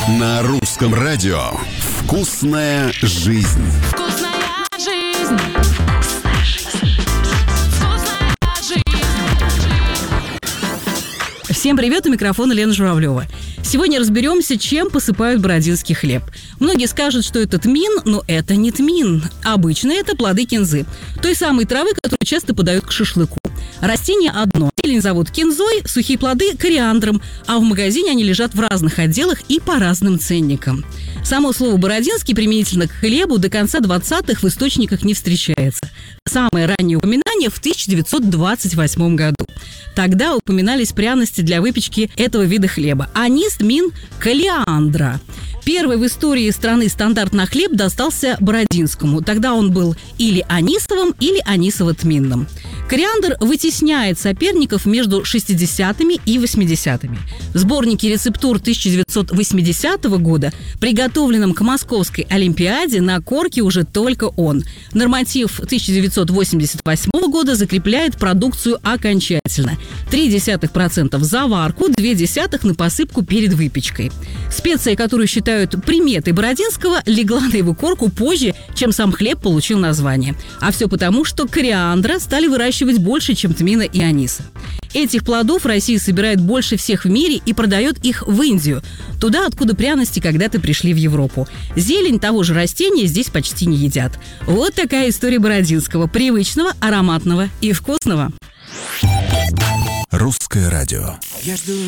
На русском радио «Вкусная жизнь». Вкусная жизнь. Всем привет, у микрофона Лена Журавлева. Сегодня разберемся, чем посыпают бородинский хлеб. Многие скажут, что это тмин, но это не тмин. Обычно это плоды кинзы, той самой травы, которую часто подают к шашлыку. Растение одно. Зелень зовут кинзой, сухие плоды – кориандром, а в магазине они лежат в разных отделах и по разным ценникам. Само слово «бородинский» применительно к хлебу до конца 20-х в источниках не встречается. Самое раннее упоминание в 1928 году. Тогда упоминались пряности для выпечки этого вида хлеба. Анис, тмин, колиандра. Первый в истории страны стандарт на хлеб достался Бородинскому. Тогда он был или анисовым, или анисово-тминным. Кориандр вытесняет соперников между 60-ми и 80-ми. В сборнике рецептур 1980 года, приготовленном к Московской Олимпиаде, на корке уже только он. Норматив 1988 года закрепляет продукцию окончательно. 0,3% в заварку, 0,2% на посыпку перед выпечкой. Специя, которую считают приметой Бородинского, легла на его корку позже, чем сам хлеб получил название. А все потому, что кориандра стали выращивать больше, чем тмина и аниса. Этих плодов Россия собирает больше всех в мире и продает их в Индию, туда, откуда пряности когда-то пришли в Европу. Зелень того же растения здесь почти не едят. Вот такая история Бородинского, привычного, ароматного и вкусного. Русское радио. Я жду